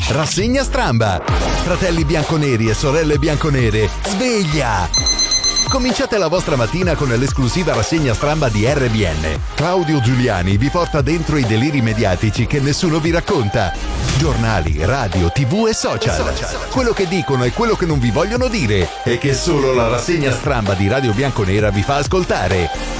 Rassegna stramba. Fratelli bianconeri e sorelle bianconere, sveglia! Cominciate la vostra mattina con l'esclusiva rassegna stramba di RBN. Claudio Giuliani vi porta dentro i deliri mediatici che nessuno vi racconta. Giornali, radio, TV e social. Quello che dicono e quello che non vi vogliono dire e che solo la rassegna stramba di Radio Bianconera vi fa ascoltare.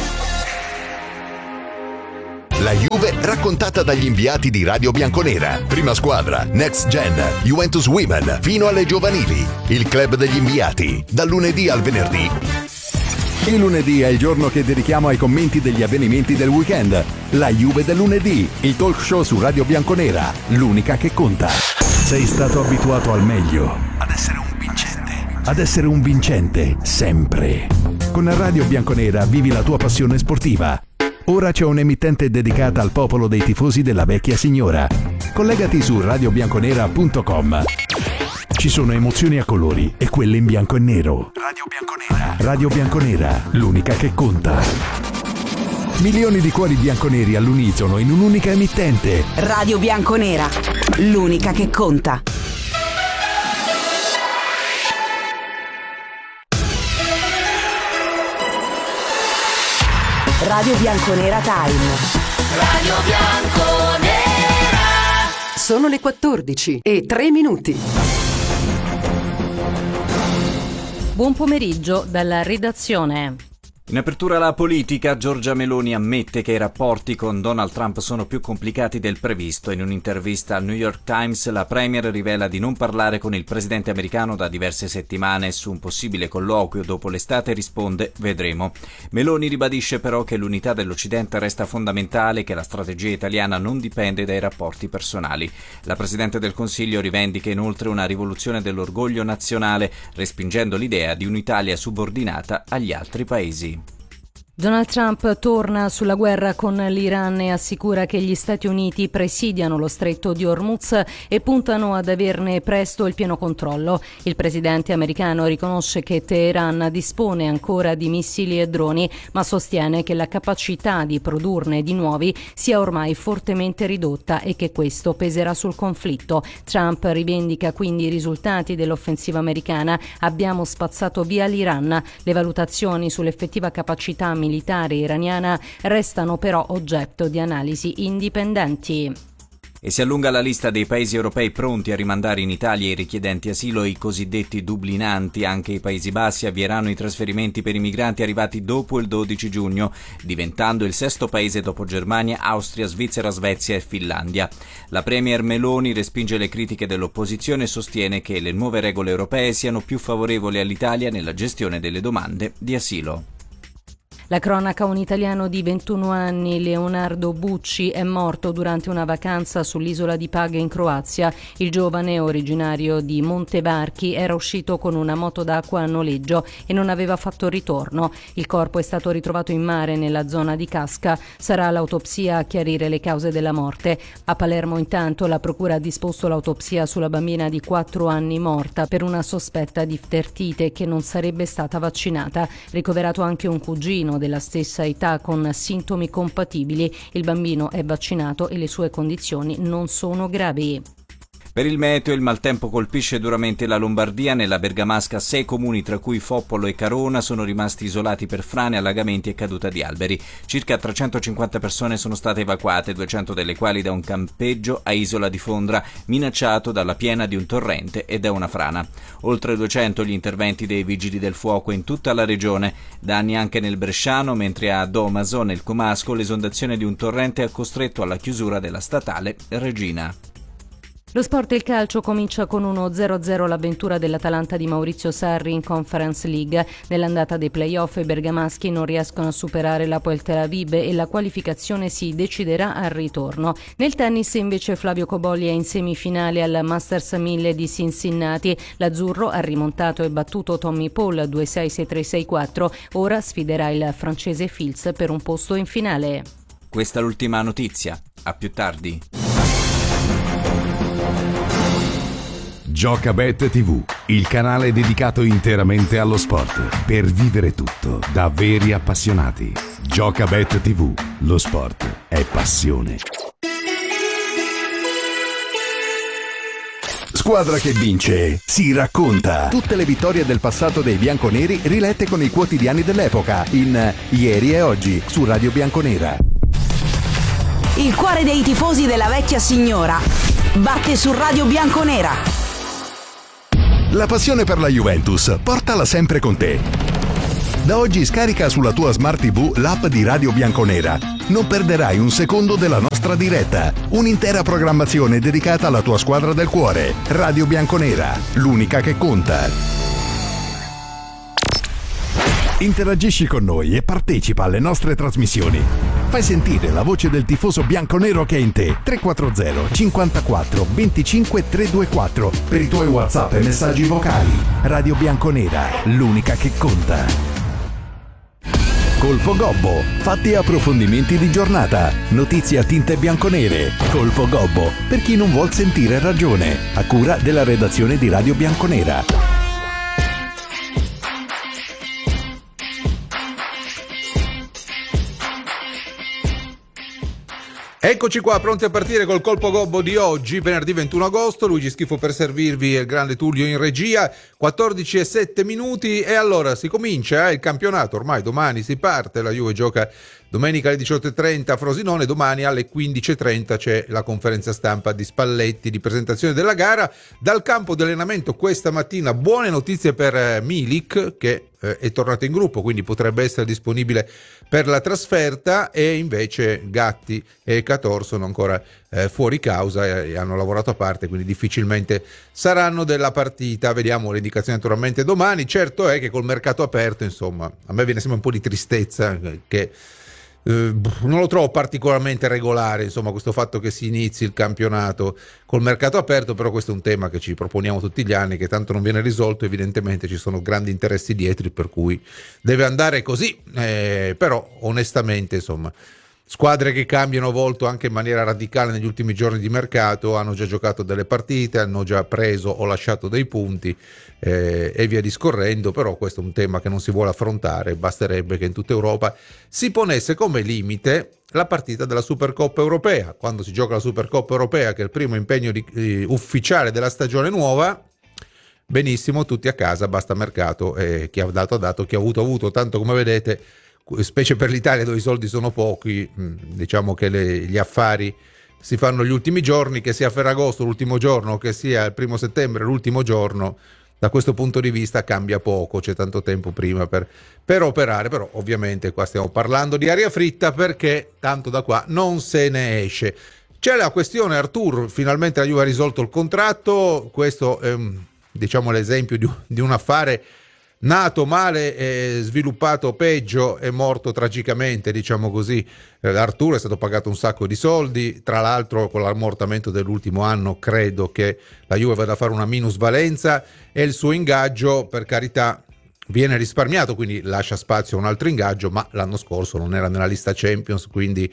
La Juve raccontata dagli inviati di Radio Bianconera. Prima squadra, Next Gen, Juventus Women, fino alle giovanili. Il club degli inviati, dal lunedì al venerdì. Il lunedì è il giorno che dedichiamo ai commenti degli avvenimenti del weekend. La Juve del lunedì, il talk show su Radio Bianconera, l'unica che conta. Sei stato abituato al meglio, ad essere un vincente. Ad essere un vincente, sempre. Con Radio Bianconera vivi la tua passione sportiva. Ora c'è un'emittente dedicata al popolo dei tifosi della vecchia signora. Collegati su radiobianconera.com. Ci sono emozioni a colori e quelle in bianco e nero. Radio Bianconera. Radio Bianconera, l'unica che conta. Milioni di cuori bianconeri all'unisono in un'unica emittente. Radio Bianconera, l'unica che conta. Radio Bianconera Time. Radio Bianconera. Sono le 14:03. Buon pomeriggio dalla redazione. In apertura alla politica, Giorgia Meloni ammette che i rapporti con Donald Trump sono più complicati del previsto. In un'intervista al New York Times, la premier rivela di non parlare con il presidente americano da diverse settimane. Su un possibile colloquio dopo l'estate risponde: vedremo. Meloni ribadisce però che l'unità dell'Occidente resta fondamentale e che la strategia italiana non dipende dai rapporti personali. La Presidente del Consiglio rivendica inoltre una rivoluzione dell'orgoglio nazionale, respingendo l'idea di un'Italia subordinata agli altri paesi. Donald Trump torna sulla guerra con l'Iran e assicura che gli Stati Uniti presidiano lo stretto di Hormuz e puntano ad averne presto il pieno controllo. Il presidente americano riconosce che Teheran dispone ancora di missili e droni, ma sostiene che la capacità di produrne di nuovi sia ormai fortemente ridotta e che questo peserà sul conflitto. Trump rivendica quindi i risultati dell'offensiva americana. Abbiamo spazzato via l'Iran. Le valutazioni sull'effettiva capacità militare iraniana restano però oggetto di analisi indipendenti. E si allunga la lista dei paesi europei pronti a rimandare in Italia i richiedenti asilo e i cosiddetti dublinanti. Anche i Paesi Bassi avvieranno i trasferimenti per i migranti arrivati dopo il 12 giugno, diventando il sesto paese dopo Germania, Austria, Svizzera, Svezia e Finlandia. La premier Meloni respinge le critiche dell'opposizione e sostiene che le nuove regole europee siano più favorevoli all'Italia nella gestione delle domande di asilo. La cronaca: un italiano di 21 anni, Leonardo Bucci, è morto durante una vacanza sull'isola di Paga in Croazia. Il giovane, originario di Montevarchi, era uscito con una moto d'acqua a noleggio e non aveva fatto ritorno. Il corpo è stato ritrovato in mare nella zona di Casca. Sarà l'autopsia a chiarire le cause della morte. A Palermo, intanto, la procura ha disposto l'autopsia sulla bambina di 4 anni morta per una sospetta diftertite che non sarebbe stata vaccinata. Ricoverato anche un cugino della stessa età con sintomi compatibili. Il bambino è vaccinato e le sue condizioni non sono gravi. Per il meteo, il maltempo colpisce duramente la Lombardia. Nella Bergamasca 6 comuni, tra cui Foppolo e Carona, sono rimasti isolati per frane, allagamenti e caduta di alberi. Circa 350 persone sono state evacuate, 200 delle quali da un campeggio a Isola di Fondra, minacciato dalla piena di un torrente e da una frana. Oltre 200 gli interventi dei vigili del fuoco in tutta la regione. Danni anche nel Bresciano, mentre a Domaso, nel Comasco, l'esondazione di un torrente ha costretto alla chiusura della statale Regina. Lo sport e il calcio comincia con uno 0-0 l'avventura dell'Atalanta di Maurizio Sarri in Conference League. Nell'andata dei play-off i bergamaschi non riescono a superare l'Hapoel Tel Aviv e la qualificazione si deciderà al ritorno. Nel tennis invece Flavio Cobolli è in semifinale al Masters 1000 di Cincinnati. L'azzurro ha rimontato e battuto Tommy Paul 2-6, 6-3, 6-4. Ora sfiderà il francese Fils per un posto in finale. Questa è l'ultima notizia. A più tardi. Giocabet TV, il canale dedicato interamente allo sport, per vivere tutto da veri appassionati. Giocabet TV, lo sport è passione. squadra che vince si racconta. Tutte le vittorie del passato dei bianconeri rilette con i quotidiani dell'epoca in Ieri e Oggi su Radio Bianconera. Il cuore dei tifosi della vecchia signora batte su Radio Bianconera. La passione per la Juventus, portala sempre con te. Da oggi scarica sulla tua Smart TV l'app di Radio Bianconera. Non perderai un secondo della nostra diretta. Un'intera programmazione dedicata alla tua squadra del cuore. Radio Bianconera, l'unica che conta. Interagisci con noi e partecipa alle nostre trasmissioni. Fai sentire la voce del tifoso bianconero che è in te. 340 54 25 324 per i tuoi WhatsApp e messaggi vocali. Radio Bianconera, l'unica che conta. Colpo Gobbo, fatti e approfondimenti di giornata, notizie a tinte bianconere. Colpo Gobbo, per chi non vuol sentire ragione, a cura della redazione di Radio Bianconera. Eccoci qua, pronti a partire col colpo gobbo di oggi, venerdì 21 agosto. Luigi Schifo per servirvi e il grande Tullio in regia. 14:07 e allora si comincia il campionato. Ormai domani si parte, la Juve gioca domenica alle 18:30 a Frosinone, domani alle 15:30 c'è la conferenza stampa di Spalletti di presentazione della gara. Dal campo di allenamento questa mattina buone notizie per Milik, che è tornato in gruppo, quindi potrebbe essere disponibile per la trasferta, e invece Gatti e Cator sono ancora fuori causa e hanno lavorato a parte, quindi difficilmente saranno della partita. Vediamo le indicazioni naturalmente domani. Certo è che col mercato aperto, insomma, a me viene sempre un po' di tristezza che non lo trovo particolarmente regolare, insomma, questo fatto che si inizi il campionato col mercato aperto, però questo è un tema che ci proponiamo tutti gli anni, che tanto non viene risolto. Evidentemente ci sono grandi interessi dietro, per cui deve andare così, però onestamente, insomma, squadre che cambiano volto anche in maniera radicale negli ultimi giorni di mercato hanno già giocato delle partite, hanno già preso o lasciato dei punti e via discorrendo, però questo è un tema che non si vuole affrontare. Basterebbe che in tutta Europa si ponesse come limite la partita della Supercoppa Europea. Quando si gioca la Supercoppa Europea, che è il primo impegno ufficiale della stagione nuova, benissimo, tutti a casa, basta mercato, e chi ha dato ha dato, chi ha avuto, tanto come vedete, specie per l'Italia dove i soldi sono pochi, diciamo che gli affari si fanno gli ultimi giorni, che sia Ferragosto l'ultimo giorno, che sia il 1 settembre l'ultimo giorno. Da questo punto di vista cambia poco, c'è tanto tempo prima per operare, però ovviamente qua stiamo parlando di aria fritta, perché tanto da qua non se ne esce. C'è la questione Artur, finalmente la Juve ha risolto il contratto. Questo è diciamo l'esempio di un affare nato male e sviluppato peggio e morto tragicamente, diciamo così. Arturo è stato pagato un sacco di soldi, tra l'altro con l'ammortamento dell'ultimo anno credo che la Juve vada a fare una minusvalenza, e il suo ingaggio, per carità, viene risparmiato, quindi lascia spazio a un altro ingaggio, ma l'anno scorso non era nella lista Champions, quindi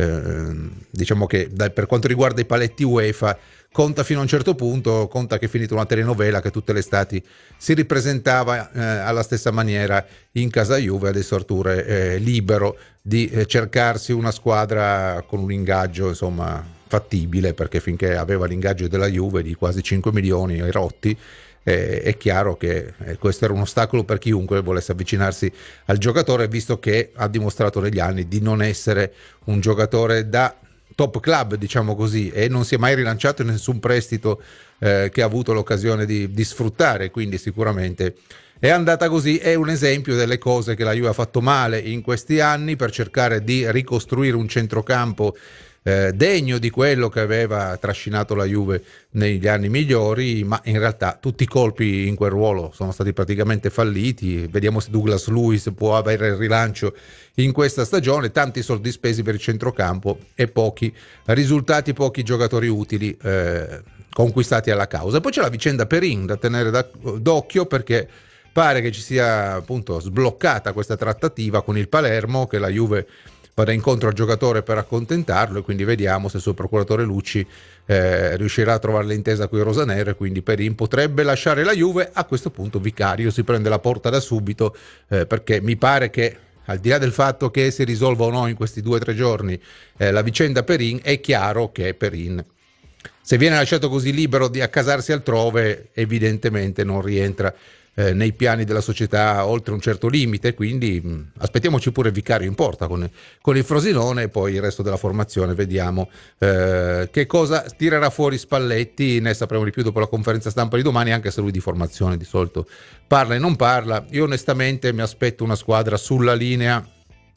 diciamo che per quanto riguarda i paletti UEFA conta fino a un certo punto. Conta che è finita una telenovela che tutte le estati si ripresentava alla stessa maniera in casa Juve. Adesso Arturo è libero di cercarsi una squadra con un ingaggio, insomma, fattibile, perché finché aveva l'ingaggio della Juve di quasi 5 milioni ai rotti, è chiaro che questo era un ostacolo per chiunque volesse avvicinarsi al giocatore, visto che ha dimostrato negli anni di non essere un giocatore da top club, diciamo così, e non si è mai rilanciato in nessun prestito che ha avuto l'occasione di sfruttare, quindi sicuramente è andata così. È un esempio delle cose che la Juve ha fatto male in questi anni per cercare di ricostruire un centrocampo degno di quello che aveva trascinato la Juve negli anni migliori, ma in realtà tutti i colpi in quel ruolo sono stati praticamente falliti. Vediamo se Douglas Luiz può avere il rilancio in questa stagione. Tanti soldi spesi per il centrocampo e pochi risultati, pochi giocatori utili conquistati alla causa. Poi c'è la vicenda Perin da tenere d'occhio, perché pare che ci sia appunto sbloccata questa trattativa con il Palermo, che la Juve vada incontro al giocatore per accontentarlo, e quindi vediamo se il suo procuratore Lucci riuscirà a trovare l'intesa con i rosanero, e quindi Perin potrebbe lasciare la Juve. A questo punto Vicario si prende la porta da subito, perché mi pare che, al di là del fatto che si risolva o no in questi 2 o 3 giorni la vicenda Perin, è chiaro che Perin se viene lasciato così libero di accasarsi altrove, evidentemente non rientra nei piani della società oltre un certo limite, quindi aspettiamoci pure il vicario in porta con il Frosinone, e poi il resto della formazione vediamo che cosa tirerà fuori Spalletti. Ne sapremo di più dopo la conferenza stampa di domani, anche se lui di formazione di solito parla e non parla. Io onestamente mi aspetto una squadra sulla linea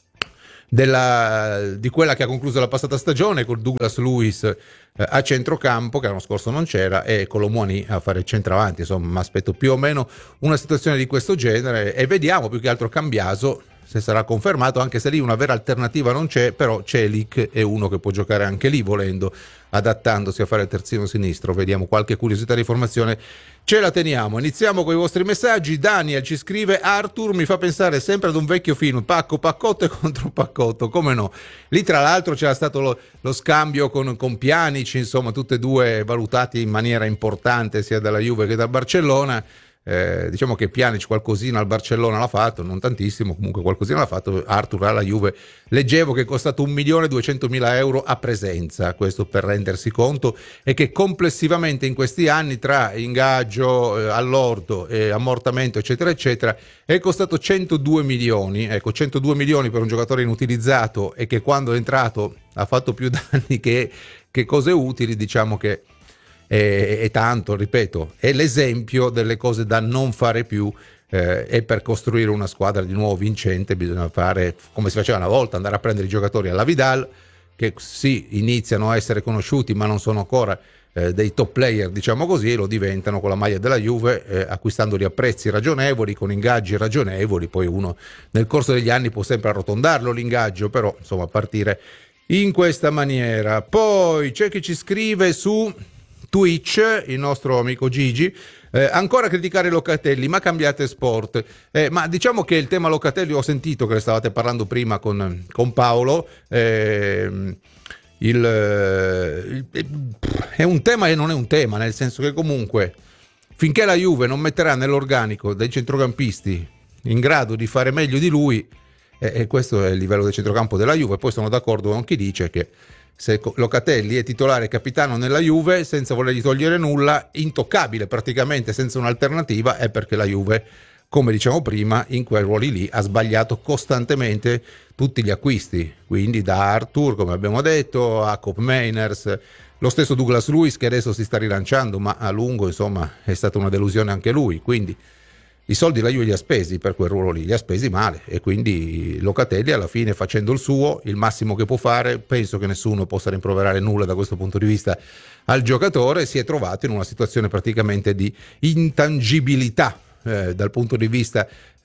di quella che ha concluso la passata stagione, con Douglas Luiz a centrocampo, che l'anno scorso non c'era, e Colomouani a fare il centravanti. Insomma, mi aspetto più o meno una situazione di questo genere, e vediamo più che altro Cambiaso se sarà confermato, anche se lì una vera alternativa non c'è, però Celik è uno che può giocare anche lì volendo, adattandosi a fare il terzino sinistro. Vediamo, qualche curiosità di formazione ce la teniamo. Iniziamo con i vostri messaggi. Daniel ci scrive: Arthur mi fa pensare sempre ad un vecchio film, Paccotto contro Paccotto, come no. Lì tra l'altro c'era stato lo scambio con Pjanic, insomma tutte e due valutati in maniera importante sia dalla Juve che dal Barcellona. Diciamo che Pjanic qualcosina al Barcellona l'ha fatto, non tantissimo, comunque qualcosina l'ha fatto. Arthur alla Juve leggevo che è costato 1.200.000 euro a presenza, questo per rendersi conto, e che complessivamente in questi anni tra ingaggio, allordo, ammortamento eccetera eccetera è costato 102 milioni. Ecco, 102 milioni per un giocatore inutilizzato e che quando è entrato ha fatto più danni che cose utili. Diciamo che è tanto, ripeto, è l'esempio delle cose da non fare più, e per costruire una squadra di nuovo vincente bisogna fare come si faceva una volta, andare a prendere i giocatori alla Vidal, che sì, iniziano a essere conosciuti ma non sono ancora dei top player, diciamo così, e lo diventano con la maglia della Juve, acquistandoli a prezzi ragionevoli, con ingaggi ragionevoli. Poi uno nel corso degli anni può sempre arrotondarlo l'ingaggio, però insomma partire in questa maniera. Poi c'è chi ci scrive su Twitch, il nostro amico Gigi, ancora criticare Locatelli, ma cambiate sport. Ma diciamo che il tema Locatelli, ho sentito che ne stavate parlando prima con Paolo, è un tema e non è un tema, nel senso che comunque finché la Juve non metterà nell'organico dei centrocampisti in grado di fare meglio di lui, e questo è il livello del centrocampo della Juve. Poi sono d'accordo con chi dice che se Locatelli è titolare e capitano nella Juve, senza volergli togliere nulla, intoccabile praticamente, senza un'alternativa, è perché la Juve, come diciamo prima, in quei ruoli lì ha sbagliato costantemente tutti gli acquisti, quindi da Arthur, come abbiamo detto, a Koop Meiners, lo stesso Douglas Luiz che adesso si sta rilanciando, ma a lungo insomma è stata una delusione anche lui. Quindi i soldi la Juve li ha spesi per quel ruolo lì, li ha spesi male, e quindi Locatelli alla fine, facendo il suo, il massimo che può fare, penso che nessuno possa rimproverare nulla da questo punto di vista al giocatore, si è trovato in una situazione praticamente di intangibilità dal punto di vista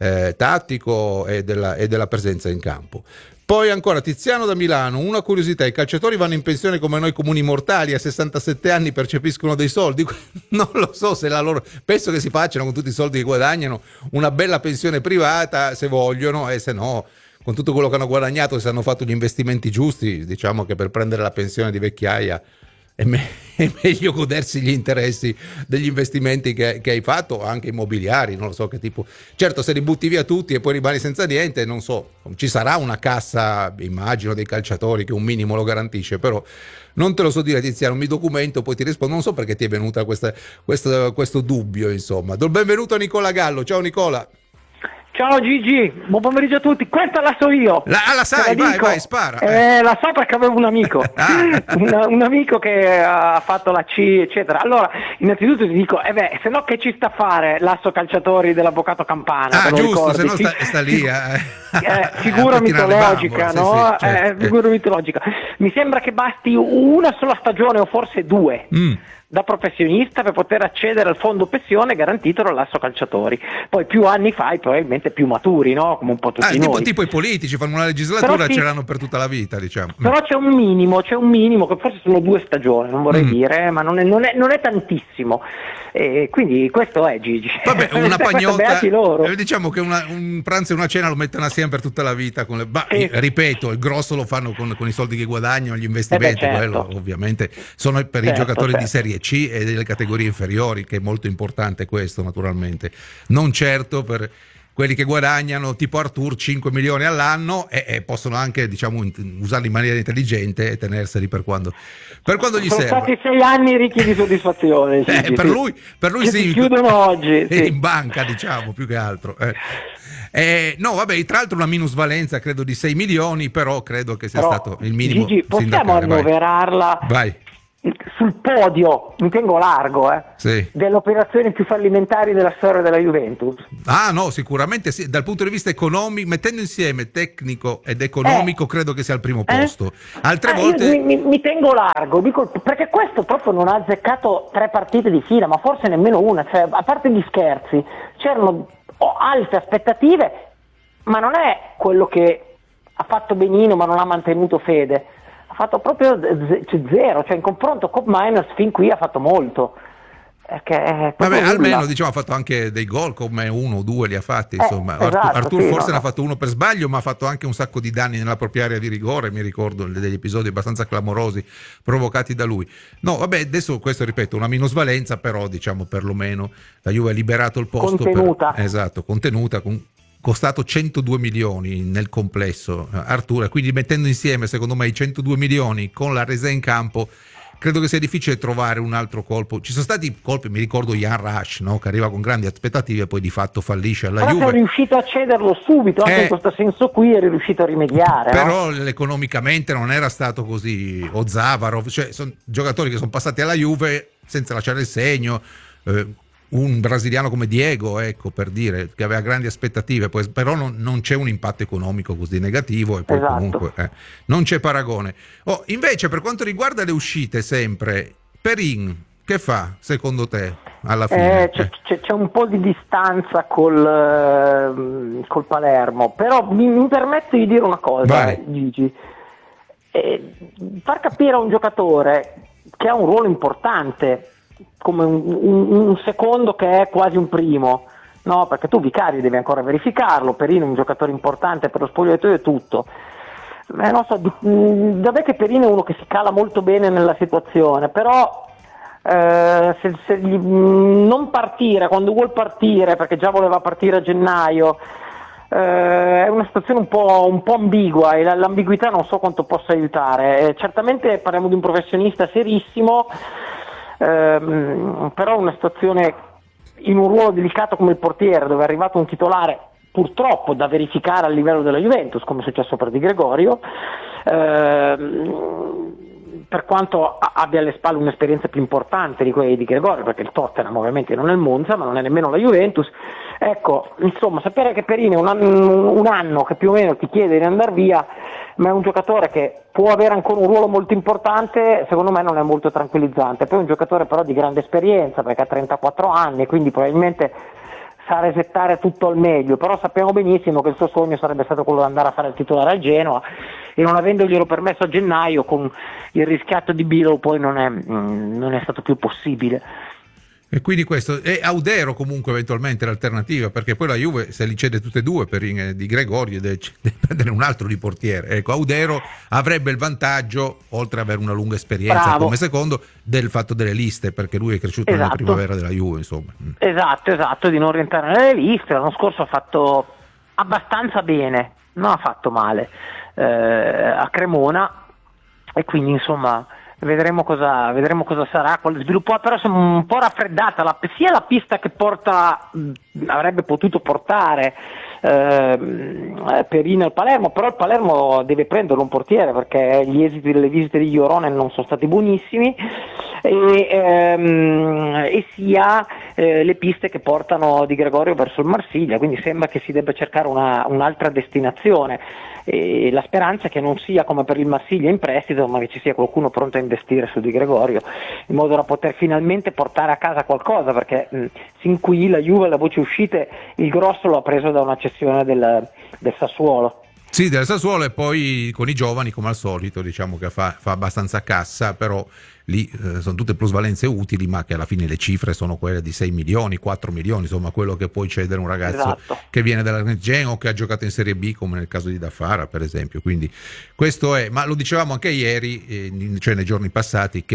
tattico e della presenza in campo. Poi ancora Tiziano da Milano: una curiosità, i calciatori vanno in pensione come noi comuni mortali, a 67 anni percepiscono dei soldi? Non lo so se penso che si facciano con tutti i soldi che guadagnano una bella pensione privata se vogliono, e se no, con tutto quello che hanno guadagnato, se hanno fatto gli investimenti giusti, diciamo che per prendere la pensione di vecchiaia è meglio godersi gli interessi degli investimenti che hai fatto, anche immobiliari, non lo so che tipo. Certo, se li butti via tutti e poi rimani senza niente, non so, ci sarà una cassa, immagino, dei calciatori che un minimo lo garantisce, però non te lo so dire, Tiziano, mi documento, poi ti rispondo. Non so perché ti è venuta questo dubbio, insomma. Do il benvenuto a Nicola Gallo. Ciao Nicola. Ciao Gigi, buon pomeriggio a tutti. Questa la so io. La sai, vai, spara. La so perché avevo un amico, un amico che ha fatto la C, eccetera. Allora, innanzitutto ti dico, se no che ci sta a fare l'asso calciatori dell'avvocato Campana? Giusto, se no sta lì. Figura mitologica, no? Sì, certo. Figura mitologica. Mi sembra che basti una sola stagione o forse due. Da professionista per poter accedere al fondo pensione garantito dall'asso calciatori. Poi più anni fai, probabilmente più maturi, no? Come un po' tutti noi. Tipo i politici fanno una legislatura, ce l'hanno per tutta la vita, diciamo. Però c'è un minimo che forse sono 2 stagioni, non vorrei dire, ma non è tantissimo. Quindi questo è, Gigi. Vabbè, una pagnotta, diciamo che un pranzo e una cena lo mettono assieme per tutta la vita. Ripeto, il grosso lo fanno con i soldi che guadagnano, gli investimenti, certo. Quello ovviamente sono per i giocatori di Serie C e delle categorie inferiori, che è molto importante questo, naturalmente, non certo per quelli che guadagnano tipo Artur 5 milioni all'anno e possono anche, diciamo, usarli in maniera intelligente e tenerseli per quando gli Sono serve. stati 6 anni ricchi di soddisfazione. Per lui che sì, si chiudono oggi. Sì. in banca, diciamo, più che altro. No, vabbè, tra l'altro una minusvalenza credo di 6 milioni, però credo che sia stato il minimo. Gigi, possiamo sindacale. annoverarla Vai. sul podio, mi tengo largo, Sì. delle operazioni più fallimentari della storia della Juventus. Ah no, sicuramente sì, dal punto di vista economico, mettendo insieme tecnico ed economico, credo che sia al primo posto. Altre volte Io mi tengo largo, dico, perché questo proprio non ha azzeccato 3 partite di fila, ma forse nemmeno una, cioè, a parte gli scherzi, c'erano alte aspettative, ma non è quello che ha fatto benino ma non ha mantenuto fede. Ha fatto proprio zero, cioè in confronto con Miners fin qui ha fatto molto. Vabbè, almeno diciamo ha fatto anche dei gol, come 1 o 2 li ha fatti, insomma. Esatto, Artur sì, forse no. ne ha fatto uno per sbaglio, ma ha fatto anche un sacco di danni nella propria area di rigore, mi ricordo degli episodi abbastanza clamorosi provocati da lui. No, vabbè, adesso questo ripeto, una minusvalenza, però diciamo perlomeno la Juve ha liberato il posto contenuta. Contenuta, costato 102 milioni nel complesso Artur, quindi mettendo insieme secondo me i 102 milioni con la resa in campo credo che sia difficile trovare un altro colpo. Ci sono stati colpi, mi ricordo Jan Rasch, no? Che arriva con grandi aspettative e poi di fatto fallisce alla Però Juve. è riuscito a cederlo subito, anche in questo senso qui è riuscito a rimediare. Però economicamente non era stato così, o Zavarov, cioè sono giocatori che sono passati alla Juve senza lasciare il segno, un brasiliano come Diego, ecco, per dire, che aveva grandi aspettative, poi, però non c'è un impatto economico così negativo e poi Esatto. comunque non c'è paragone. Invece per quanto riguarda le uscite sempre, Perin che fa secondo te alla fine? C'è un po' di distanza col Palermo, però mi permetto di dire una cosa, Gigi. Far capire a un giocatore che ha un ruolo importante come un secondo che è quasi un primo, no? Perché tu Vicario devi ancora verificarlo, Perino è un giocatore importante per lo spogliatoio e tutto. Non so, vabbè che Perino è uno che si cala molto bene nella situazione, però se non partire quando vuol partire, perché già voleva partire a gennaio, è una situazione un po' ambigua e l'ambiguità non so quanto possa aiutare. Certamente parliamo di un professionista serissimo, però una situazione in un ruolo delicato come il portiere, dove è arrivato un titolare purtroppo da verificare a livello della Juventus, come è successo per Di Gregorio, per quanto abbia alle spalle un'esperienza più importante di quella di Di Gregorio, perché il Tottenham ovviamente non è il Monza, ma non è nemmeno la Juventus. Ecco, insomma, sapere che Perin è un anno che più o meno ti chiede di andare via, ma è un giocatore che può avere ancora un ruolo molto importante, secondo me non è molto tranquillizzante. Poi è un giocatore però di grande esperienza, perché ha 34 anni, quindi probabilmente sa resettare tutto al meglio, però sappiamo benissimo che il suo sogno sarebbe stato quello di andare a fare il titolare al Genoa, e non avendoglielo permesso a gennaio con il riscatto di Bilo poi non è stato più possibile. E quindi questo è Audero comunque eventualmente l'alternativa, perché poi la Juve se li cede tutte e due per Di Gregorio deve prendere un altro di portiere. Ecco, Audero avrebbe il vantaggio, oltre ad avere una lunga esperienza come secondo, del fatto delle liste, perché lui è cresciuto nella primavera della Juve, insomma. Esatto, di non rientrare nelle liste. L'anno scorso ha fatto abbastanza bene, non ha fatto male a Cremona, e quindi insomma vedremo cosa sarà quello sviluppo. Però è un po' raffreddata sia la pista che avrebbe potuto portare Perino al Palermo, però il Palermo deve prenderlo un portiere, perché gli esiti delle visite di Joronen non sono stati buonissimi, e sia le piste che portano Di Gregorio verso il Marsiglia, quindi sembra che si debba cercare un'altra destinazione, e la speranza è che non sia come per il Marsiglia in prestito, ma che ci sia qualcuno pronto a investire su Di Gregorio, in modo da poter finalmente portare a casa qualcosa, perché sin qui la Juve, la voce uscite, il grosso lo ha preso da una cessione del Sassuolo. Sì, del Sassuolo, e poi con i giovani come al solito, diciamo che fa abbastanza cassa, però lì sono tutte plusvalenze utili, ma che alla fine le cifre sono quelle di 6 milioni, 4 milioni, insomma quello che puoi cedere un ragazzo che viene dalla Genoa o che ha giocato in Serie B, come nel caso di Dafara per esempio. Quindi questo è, ma lo dicevamo anche ieri, cioè nei giorni passati, che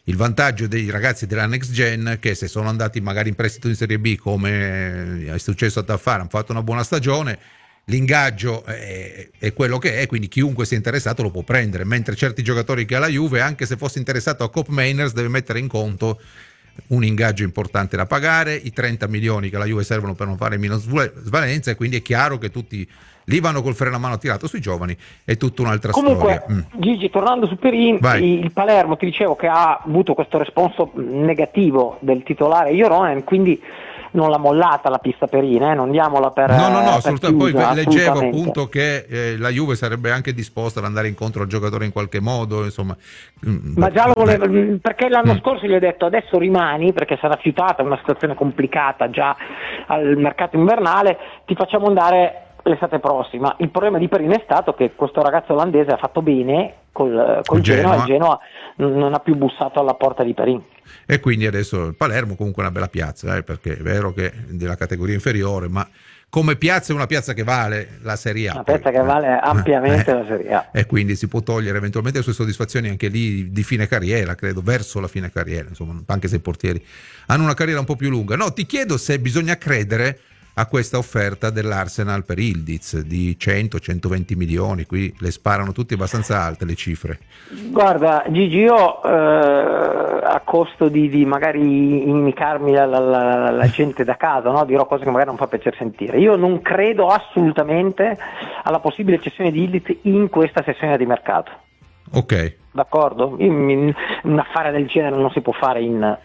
Il vantaggio dei ragazzi della Next Gen, che se sono andati magari in prestito in Serie B, come è successo a Taffara, hanno fatto una buona stagione, l'ingaggio è quello che è, quindi chiunque sia interessato lo può prendere, mentre certi giocatori che ha la Juve, anche se fosse interessato a Cop Mainers, deve mettere in conto un ingaggio importante da pagare, i 30 milioni che alla Juve servono per non fare minus svalenza, e quindi è chiaro che tutti lì vanno col freno a mano tirato. Sui giovani è tutta un'altra storia. Comunque, Gigi, tornando su Perin, il Palermo, ti dicevo che ha avuto questo responso negativo del titolare Ioronen, quindi non l'ha mollata la pista Perin, non diamola per no, per assolutamente. chiusa, Poi leggevo assolutamente. appunto che la Juve sarebbe anche disposta ad andare incontro al giocatore in qualche modo, insomma. Ma già lo voleva, perché l'anno scorso gli ho detto adesso rimani, perché sarà fiutata, è una situazione complicata già al mercato invernale, ti facciamo andare l'estate prossima. Il problema di Perin è stato che questo ragazzo olandese ha fatto bene col Genoa, e il Genoa non ha più bussato alla porta di Perin. E quindi adesso il Palermo comunque è una bella piazza, perché è vero che è della categoria inferiore, ma come piazza è una piazza che vale la Serie A. Una piazza che vale ampiamente la Serie A. E quindi si può togliere eventualmente le sue soddisfazioni anche lì di fine carriera, credo, verso la fine carriera, insomma, anche se i portieri hanno una carriera un po' più lunga. No, ti chiedo se bisogna credere a questa offerta dell'Arsenal per Yildiz di 100-120 milioni, qui le sparano tutti abbastanza alte le cifre. Guarda Gigi, io a costo di magari inimicarmi la gente da casa, no? Dirò cose che magari non fa piacere sentire. Io non credo assolutamente alla possibile cessione di Yildiz in questa sessione di mercato. Ok. D'accordo? Un affare del genere non si può fare in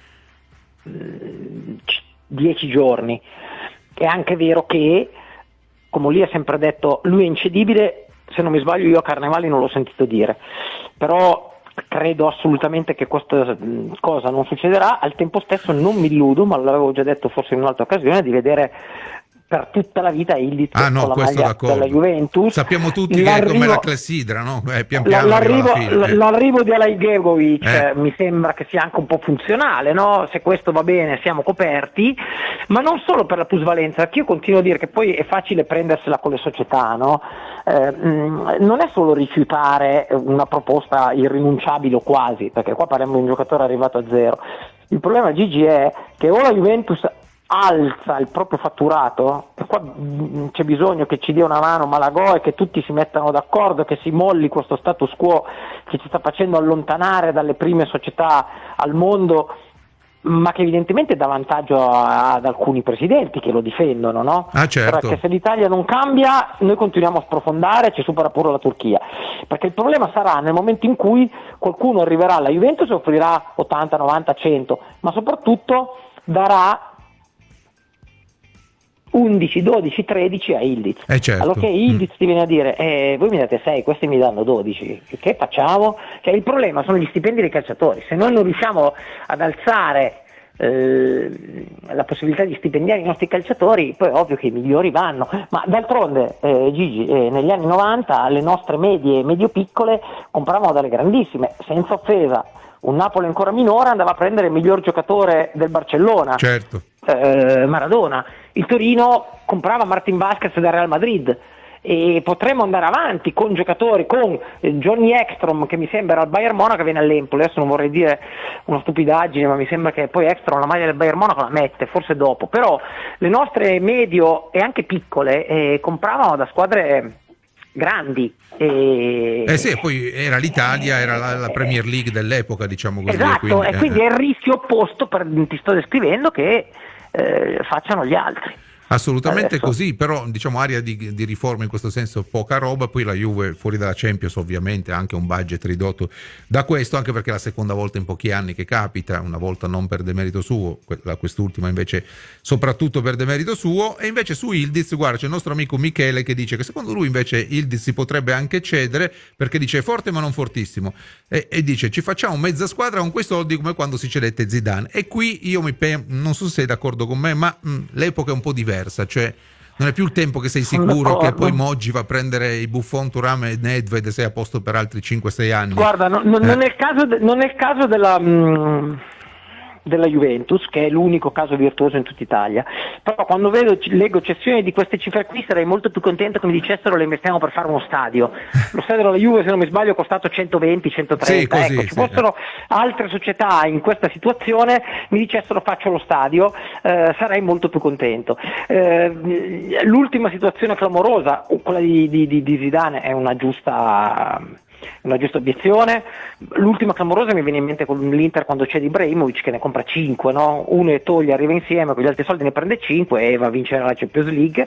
10 giorni. È anche vero che, come lui ha sempre detto, lui è incedibile, se non mi sbaglio io a Carnevali non l'ho sentito dire, però credo assolutamente che questa cosa non succederà. Al tempo stesso non mi illudo, ma l'avevo già detto forse in un'altra occasione, di vedere per tutta la vita Yildiz con la maglia della Juventus. Sappiamo tutti che è come la clessidra, no? Pian piano l'arrivo di Alajgegovic mi sembra che sia anche un po' funzionale, no? Se questo va bene siamo coperti, ma non solo per la plusvalenza, perché io continuo a dire che poi è facile prendersela con le società, no? Non è solo rifiutare una proposta irrinunciabile o quasi, perché qua parliamo di un giocatore arrivato a zero. Il problema, Gigi, è che o la Juventus alza il proprio fatturato, e qua c'è bisogno che ci dia una mano Malagò e che tutti si mettano d'accordo, che si molli questo status quo che ci sta facendo allontanare dalle prime società al mondo, ma che evidentemente dà vantaggio ad alcuni presidenti che lo difendono, no? Certo. Perché se l'Italia non cambia noi continuiamo a sprofondare, ci supera pure la Turchia, perché il problema sarà nel momento in cui qualcuno arriverà alla Juventus e offrirà 80, 90, 100, ma soprattutto darà 11, 12, 13 a Yildiz. Certo. Allora che Yildiz ti viene a dire voi mi date 6, questi mi danno 12, che facciamo? Cioè, il problema sono gli stipendi dei calciatori. Se noi non riusciamo ad alzare la possibilità di stipendiare i nostri calciatori, poi è ovvio che i migliori vanno, ma d'altronde Gigi, negli anni 90 le nostre medie e medio-piccole compravano dalle grandissime, senza offesa. Un Napoli ancora minore andava a prendere il miglior giocatore del Barcellona, certo. Maradona. Il Torino comprava Martin Vázquez dal Real Madrid, e potremmo andare avanti con giocatori, con Johnny Ekstrom che mi sembra al Bayern Monaco, viene all'Empoli. Adesso non vorrei dire una stupidaggine, ma mi sembra che poi Ekstrom la maglia del Bayern Monaco la mette, forse dopo, però le nostre medio e anche piccole compravano da squadre grandi. Sì, poi era l'Italia, era la Premier League dell'epoca, diciamo così. Esatto, e quindi è il rischio opposto, ti sto descrivendo, che facciano gli altri. Assolutamente adesso. Così, però diciamo area di riforma in questo senso poca roba. Poi la Juve fuori dalla Champions ovviamente ha anche un budget ridotto da questo, anche perché è la seconda volta in pochi anni che capita, una volta non per demerito suo, quest'ultima invece soprattutto per demerito suo. E invece su Yildiz, guarda, c'è il nostro amico Michele che dice che secondo lui invece Yildiz si potrebbe anche cedere, perché dice è forte ma non fortissimo, e dice ci facciamo mezza squadra con quei soldi come quando si cedette Zidane. E qui io non so se sei d'accordo con me, ma l'epoca è un po' diversa, cioè non è più il tempo che sei sicuro che poi Moggi va a prendere i Buffon, Thuram e Nedved e sei a posto per altri 5-6 anni. Guarda, non è il caso della della Juventus, che è l'unico caso virtuoso in tutta Italia, però quando leggo cessioni di queste cifre qui sarei molto più contento che mi dicessero le investiamo per fare uno stadio. Lo stadio della Juve, se non mi sbaglio, è costato 120, 130, sì, così, ecco, ci fossero altre società in questa situazione, mi dicessero faccio lo stadio, sarei molto più contento. L'ultima situazione clamorosa, quella di Zidane, è una giusta obiezione. L'ultima clamorosa mi viene in mente con l'Inter quando c'è Ibrahimovic che ne compra 5, no? Uno e toglie, arriva insieme, con gli altri soldi ne prende 5 e va a vincere la Champions League.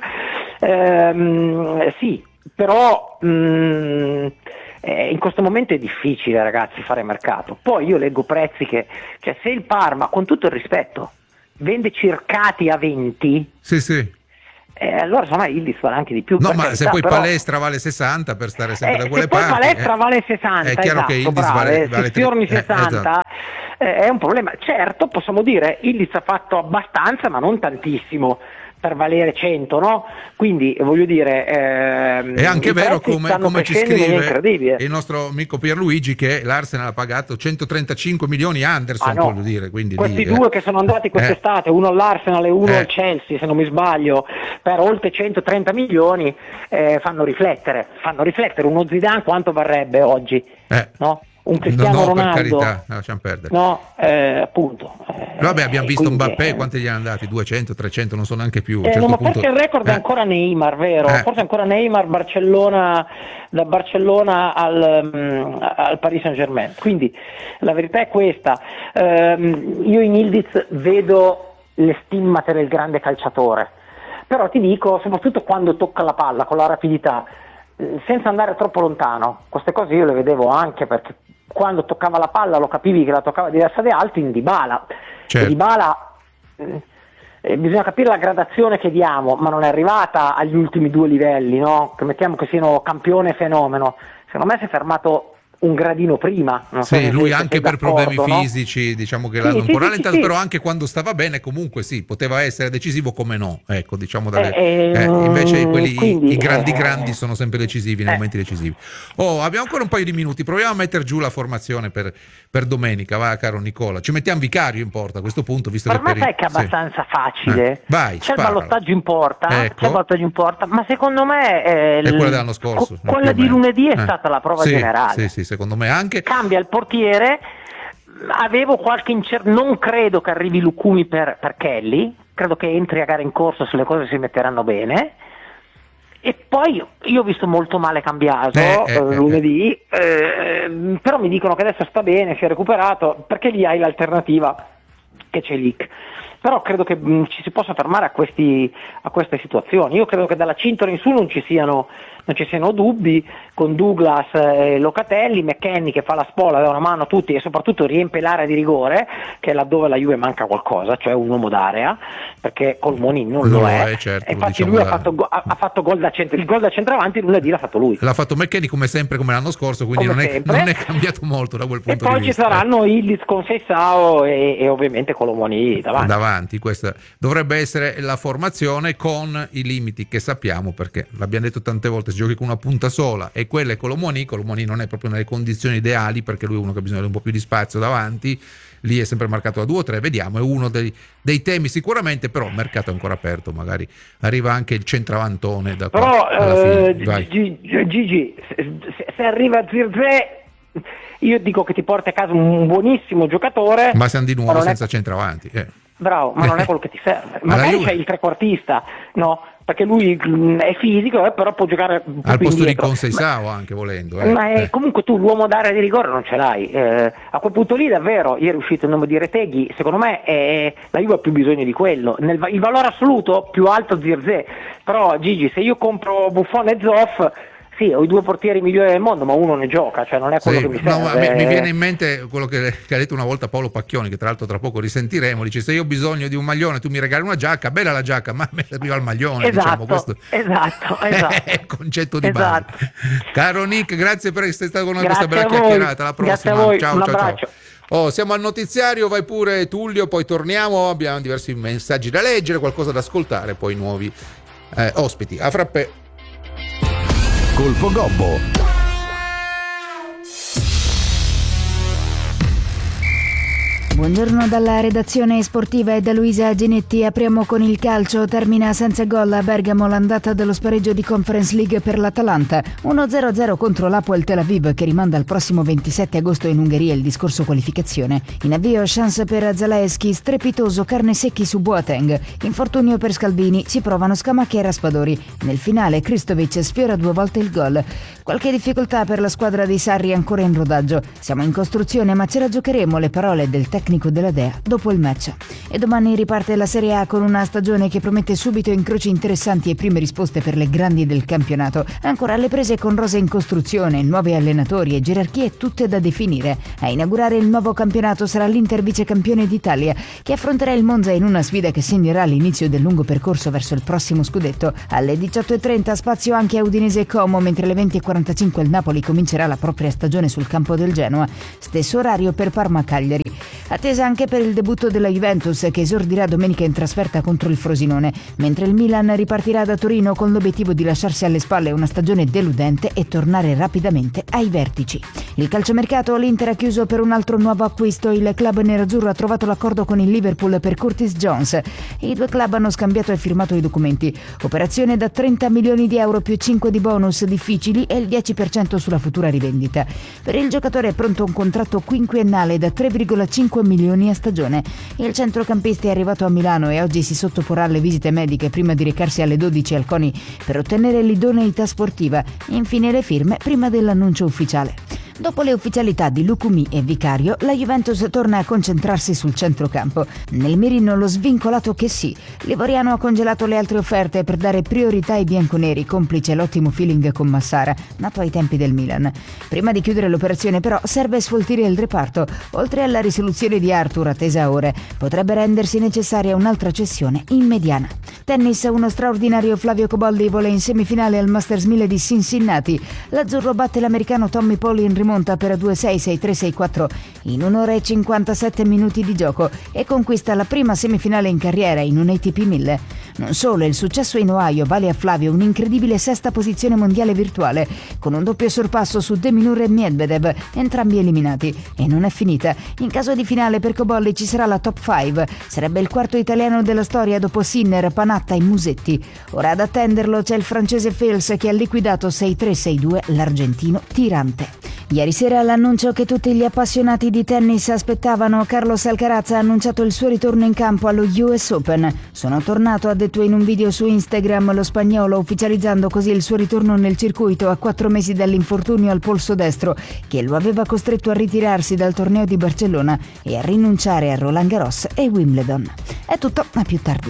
Sì, però in questo momento è difficile, ragazzi, fare mercato. Poi io leggo prezzi che, cioè, se il Parma, con tutto il rispetto, vende Circati a 20, sì. Allora insomma Ildiz vale anche di più. No, ma se poi Palestra vale 60, per stare sempre da quelle parti. Se poi Palestra vale 60, è chiaro, esatto, che Ildiz bravo, vale se sfiorni 60 esatto. È un problema. Certo, possiamo dire Ildiz ha fatto abbastanza, ma non tantissimo per valere 100, no? Quindi voglio dire, è anche vero, come ci scrive il nostro amico Pierluigi, che l'Arsenal ha pagato 135 milioni Anderson, voglio dire, quindi questi due che sono andati quest'estate, uno all'Arsenal e uno al Chelsea, se non mi sbaglio, per oltre 130 milioni, fanno riflettere uno Zidane quanto varrebbe oggi, no? Un Cristiano Ronaldo, per carità, lasciamo perdere. No, appunto. Vabbè, abbiamo visto Mbappé, quanti gli hanno dati? 200, 300, non so neanche più. No, ma forse il record è ancora Neymar, vero? Forse ancora Neymar, da Barcellona al Paris Saint-Germain. Quindi la verità è questa. Io in Ildiz vedo le stimmate del grande calciatore, però ti dico, soprattutto quando tocca la palla con la rapidità, senza andare troppo lontano, queste cose io le vedevo anche perché quando toccava la palla lo capivi che la toccava diversa da altri in Dybala. Certo. Dybala, bisogna capire la gradazione che diamo, ma non è arrivata agli ultimi due livelli, no? Che mettiamo che siano campione e fenomeno. Secondo me si è fermato un gradino prima. Non so lui anche per problemi fisici, no? diciamo che l'hanno un po' rallentato, però anche quando stava bene comunque poteva essere decisivo, come no, ecco, diciamo invece quelli i grandi sono sempre decisivi nei momenti decisivi. Abbiamo ancora un paio di minuti, proviamo a mettere giù la formazione per domenica, va, caro Nicola, ci mettiamo Vicario in porta a questo punto, visto per che me sai che è abbastanza facile. Vai, c'è il ballottaggio in porta, ma secondo me è quella dell'anno scorso, quella di lunedì è stata la prova generale. Sì, secondo me anche. Cambia il portiere, avevo qualche non credo che arrivi Lucumi per Kelly, credo che entri a gara in corso se le cose si metteranno bene. E poi io ho visto molto male Cambiaso lunedì, però mi dicono che adesso sta bene, si è recuperato, perché lì hai l'alternativa che c'è Lick. Però credo che ci si possa fermare a queste situazioni. Io credo che dalla cintola in su non ci siano dubbi, con Douglas e Locatelli, McKennie che fa la spola, dà una mano a tutti e soprattutto riempie l'area di rigore, che è laddove la Juve manca qualcosa, cioè un uomo d'area, perché Colmoni non lo è. Certo, e infatti lui ha fatto gol da il gol da centravanti lunedì l'ha fatto lui. L'ha fatto McKennie come sempre, come l'anno scorso, quindi non è cambiato molto da quel punto di vista. E poi ci saranno Ildiz con Seisao e ovviamente Colomoni davanti. Questa dovrebbe essere la formazione, con i limiti che sappiamo, perché l'abbiamo detto tante volte, si giochi con una punta sola e quella è Colomoni non è proprio nelle condizioni ideali, perché lui è uno che ha bisogno di un po' più di spazio davanti, lì è sempre marcato da 2 o 3, vediamo, è uno dei temi sicuramente, però il mercato è ancora aperto, magari arriva anche il centravantone da qua alla fine. Gigi, se arriva Zirze, io dico che ti porti a casa un buonissimo giocatore, ma siamo di nuovo senza centravanti. Bravo, ma non è quello che ti serve. Magari c'è il trequartista, no? Perché lui è fisico, però può giocare un po' al posto indietro. di Conceição, anche volendo. Ma comunque tu l'uomo d'area di rigore non ce l'hai. A quel punto lì davvero, ieri è uscito il nome di Retegui, secondo me la Juve ha più bisogno di quello. Il valore assoluto più alto Zirze, però Gigi, se io compro Buffon e Zoff, sì, ho i 2 portieri migliori del mondo, ma uno ne gioca, cioè non è quello che mi serve. No, mi viene in mente quello che ha detto una volta Paolo Pacchioni, che tra l'altro tra poco risentiremo, dice: se io ho bisogno di un maglione, tu mi regali una giacca, bella la giacca, ma mi serviva il maglione. Esatto, questo esatto. È il concetto di base. Caro Nick, grazie per essere stato con noi questa bella chiacchierata. Alla prossima. Grazie a voi. Ciao, un ciao, abbraccio. Ciao. Siamo al notiziario, vai pure Tullio, poi torniamo, abbiamo diversi messaggi da leggere, qualcosa da ascoltare, poi nuovi ospiti. A frappè. Colpo Gobbo. Buongiorno dalla redazione sportiva e da Luisa Ginetti. Apriamo con il calcio. Termina senza gol a Bergamo l'andata dello spareggio di Conference League per l'Atalanta. 1-0 contro l'Hapoel Tel Aviv, che rimanda al prossimo 27 agosto in Ungheria il discorso qualificazione. In avvio chance per Zalewski, strepitoso Carnesecchi su Boateng. Infortunio per Scalvini, si provano Scamacca e Raspadori. Nel finale Kristovic sfiora 2 volte il gol. Qualche difficoltà per la squadra di Sarri ancora in rodaggio. Siamo in costruzione ma ce la giocheremo, le parole del tecnico della Dea dopo il match. E domani riparte la Serie A con una stagione che promette subito incroci interessanti e prime risposte per le grandi del campionato. Ancora alle prese con rose in costruzione, nuovi allenatori e gerarchie tutte da definire. A inaugurare il nuovo campionato sarà l'Inter vicecampione d'Italia, che affronterà il Monza in una sfida che segnerà l'inizio del lungo percorso verso il prossimo scudetto. Alle 18:30 spazio anche a Udinese e Como, mentre alle 20:45 il Napoli comincerà la propria stagione sul campo del Genoa. Stesso orario per Parma-Cagliari. Attesa anche per il debutto della Juventus, che esordirà domenica in trasferta contro il Frosinone, mentre il Milan ripartirà da Torino con l'obiettivo di lasciarsi alle spalle una stagione deludente e tornare rapidamente ai vertici. Il calciomercato, l'Inter ha chiuso per un altro nuovo acquisto. Il club nerazzurro ha trovato l'accordo con il Liverpool per Curtis Jones. I due club hanno scambiato e firmato i documenti. Operazione da 30 milioni di euro più 5 di bonus difficili e il 10% sulla futura rivendita. Per il giocatore è pronto un contratto quinquennale da 3,5 milioni a stagione. Il centrocampista è arrivato a Milano e oggi si sottoporrà alle visite mediche prima di recarsi alle 12 al CONI per ottenere l'idoneità sportiva. Infine le firme prima dell'annuncio ufficiale. Dopo le ufficialità di Lucumi e Vicario, la Juventus torna a concentrarsi sul centrocampo. Nel mirino lo svincolato che sì. Livoriano ha congelato le altre offerte per dare priorità ai bianconeri, complice l'ottimo feeling con Massara, nato ai tempi del Milan. Prima di chiudere l'operazione però serve sfoltire il reparto. Oltre alla risoluzione di Arthur attesa a ore, potrebbe rendersi necessaria un'altra cessione in mediana. Tennis, uno straordinario Flavio Cobolli vola in semifinale al Masters 1000 di Cincinnati. L'azzurro batte l'americano Tommy Paul in rimonta per 2-6, 6-3, 6-4 in 1 ora e 57 minuti di gioco e conquista la prima semifinale in carriera in un ATP 1000. Non solo, il successo in Ohio vale a Flavio un'incredibile sesta posizione mondiale virtuale, con un doppio sorpasso su De Minaur e Medvedev, entrambi eliminati. E non è finita. In caso di finale per Cobolli ci sarà la top 5. Sarebbe il quarto italiano della storia dopo Sinner, Panatta e Musetti. Ora ad attenderlo c'è il francese Fels, che ha liquidato 6-3, 6-2 l'argentino Tirante. Ieri sera l'annuncio che tutti gli appassionati di tennis aspettavano. Carlos Alcaraz ha annunciato il suo ritorno in campo allo US Open. Sono tornato, ha detto in un video su Instagram lo spagnolo, ufficializzando così il suo ritorno nel circuito a 4 mesi dall'infortunio al polso destro che lo aveva costretto a ritirarsi dal torneo di Barcellona e a rinunciare a Roland Garros e Wimbledon. È tutto, a più tardi.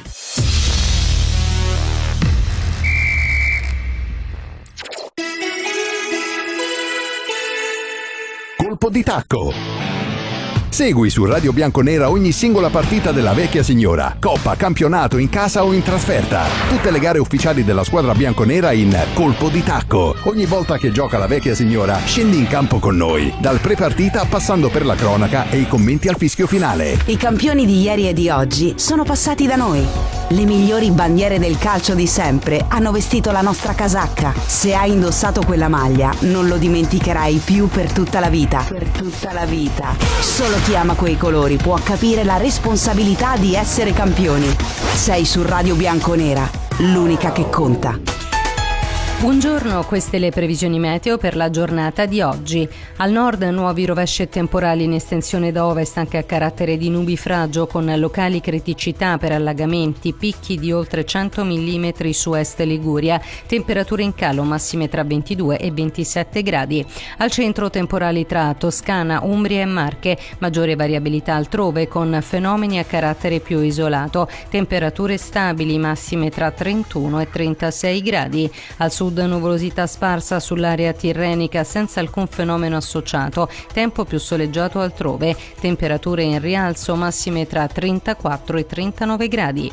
Colpo di tacco. Segui su Radio Bianconera ogni singola partita della vecchia signora, coppa, campionato, in casa o in trasferta. Tutte le gare ufficiali della squadra bianconera in Colpo di tacco. Ogni volta che gioca la vecchia signora, scendi in campo con noi, dal pre-partita passando per la cronaca e i commenti al fischio finale. I campioni di ieri e di oggi sono passati da noi. Le migliori bandiere del calcio di sempre hanno vestito la nostra casacca. Se hai indossato quella maglia, non lo dimenticherai più per tutta la vita. Per tutta la vita. Solo chi ama quei colori può capire la responsabilità di essere campioni. Sei su Radio Bianconera, l'unica che conta. Buongiorno, queste le previsioni meteo per la giornata di oggi. Al nord nuovi rovesci e temporali in estensione da ovest anche a carattere di nubifragio con locali criticità per allagamenti, picchi di oltre 100 mm su est Liguria, temperature in calo massime tra 22 e 27 gradi. Al centro temporali tra Toscana, Umbria e Marche, maggiore variabilità altrove con fenomeni a carattere più isolato, temperature stabili massime tra 31 e 36 gradi. Al sud nuvolosità sparsa sull'area tirrenica senza alcun fenomeno associato, tempo più soleggiato altrove, temperature in rialzo massime tra 34 e 39 gradi.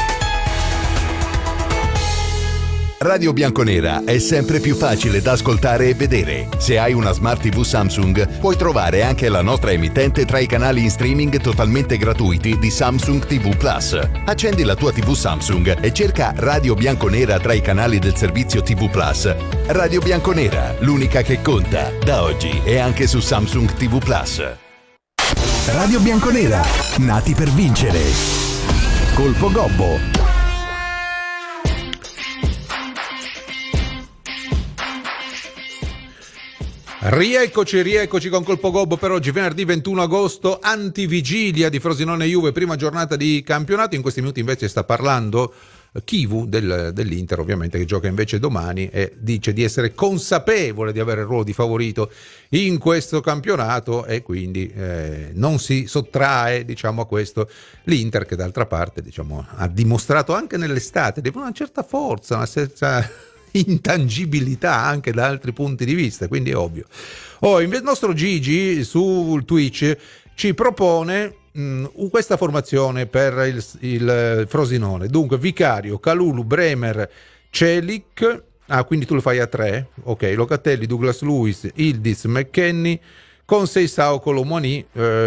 Radio Bianconera è sempre più facile da ascoltare e vedere. Se hai una Smart TV Samsung, puoi trovare anche la nostra emittente tra i canali in streaming totalmente gratuiti di Samsung TV Plus. Accendi la tua TV Samsung e cerca Radio Bianconera tra i canali del servizio TV Plus. Radio Bianconera, l'unica che conta. Da oggi è anche su Samsung TV Plus. Radio Bianconera, nati per vincere. Colpo Gobbo. Rieccoci con Colpo Gobbo per oggi, venerdì 21 agosto, antivigilia di Frosinone Juve, prima giornata di campionato. In questi minuti invece sta parlando Chivu dell'Inter, ovviamente, che gioca invece domani, e dice di essere consapevole di avere il ruolo di favorito in questo campionato e quindi non si sottrae, diciamo, a questo l'Inter, che d'altra parte, diciamo, ha dimostrato anche nell'estate di una certa forza, una certa intangibilità anche da altri punti di vista, quindi è ovvio. Il nostro Gigi sul Twitch ci propone questa formazione per il Frosinone. Dunque Vicario, Kalulu, Bremer, Celik, quindi tu lo fai a 3, ok, Locatelli, Douglas Luiz, Ildiz, McKennie, con Seisao, Colomoni,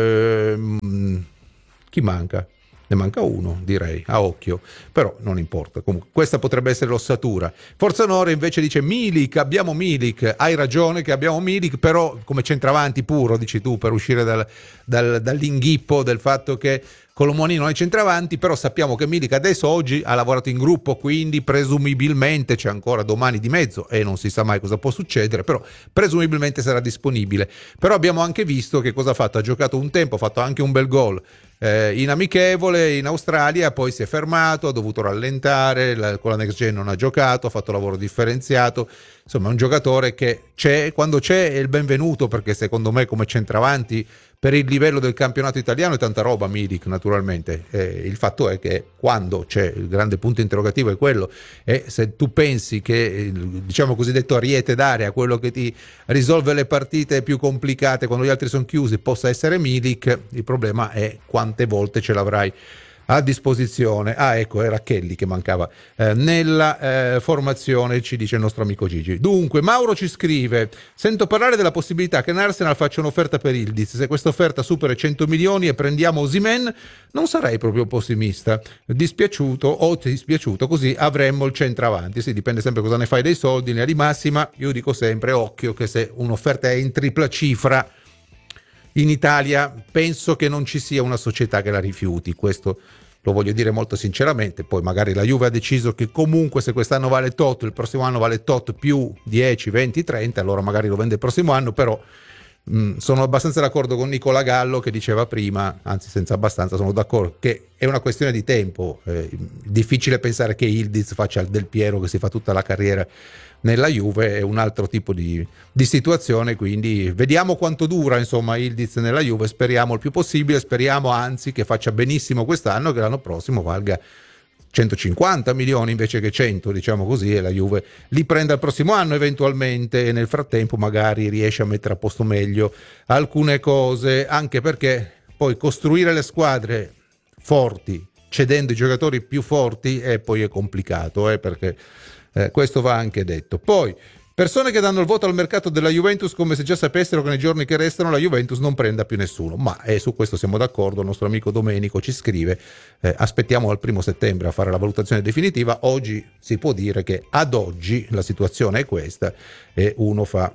chi manca? Ne manca uno, direi, a occhio, però non importa. Comunque, questa potrebbe essere l'ossatura. Forza Onore invece dice Milik, abbiamo Milik, hai ragione che abbiamo Milik, però come centravanti puro, dici tu, per uscire dall'inghippo del fatto che Colomoni non è centravanti, però sappiamo che Milik adesso oggi ha lavorato in gruppo, quindi presumibilmente c'è ancora domani di mezzo e non si sa mai cosa può succedere, però presumibilmente sarà disponibile. Però abbiamo anche visto che cosa ha fatto, ha giocato un tempo, ha fatto anche un bel gol in amichevole in Australia, poi si è fermato, ha dovuto rallentare, con la Next Gen non ha giocato, ha fatto lavoro differenziato. Insomma, è un giocatore che quando c'è è il benvenuto, perché secondo me come centravanti per il livello del campionato italiano è tanta roba Milik, naturalmente. Il fatto è che quando c'è, il grande punto interrogativo è quello, e se tu pensi che diciamo cosiddetto ariete d'area, quello che ti risolve le partite più complicate quando gli altri sono chiusi, possa essere Milik, il problema è quante volte ce l'avrai a disposizione. Ecco, era Kelly che mancava nella formazione, ci dice il nostro amico Gigi. Dunque, Mauro ci scrive: sento parlare della possibilità che l'Arsenal faccia un'offerta per Ildiz. Se questa offerta supera i 100 milioni e prendiamo Osimhen, non sarei proprio pessimista. Dispiaciuto, così avremmo il centravanti. Sì, dipende sempre cosa ne fai dei soldi. In linea di massima, io dico sempre, occhio, che se un'offerta è in tripla cifra, in Italia penso che non ci sia una società che la rifiuti, questo lo voglio dire molto sinceramente. Poi magari la Juve ha deciso che comunque se quest'anno vale tot, il prossimo anno vale tot più 10, 20, 30, allora magari lo vende il prossimo anno, però sono abbastanza d'accordo con Nicola Gallo che diceva prima, anzi senza abbastanza, sono d'accordo che è una questione di tempo. Difficile pensare che Ildiz faccia il Del Piero che si fa tutta la carriera nella Juve, è un altro tipo di situazione, quindi vediamo quanto dura insomma Ildiz nella Juve, speriamo il più possibile, speriamo anzi che faccia benissimo quest'anno, che l'anno prossimo valga 150 milioni invece che 100, diciamo così, e la Juve li prende al prossimo anno eventualmente, e nel frattempo magari riesce a mettere a posto meglio alcune cose, anche perché poi costruire le squadre forti cedendo i giocatori più forti poi è complicato, perché questo va anche detto. Poi persone che danno il voto al mercato della Juventus come se già sapessero che nei giorni che restano la Juventus non prenda più nessuno, ma su questo siamo d'accordo. Il nostro amico Domenico ci scrive: aspettiamo al 1 settembre a fare la valutazione definitiva. Oggi si può dire che ad oggi la situazione è questa, e uno fa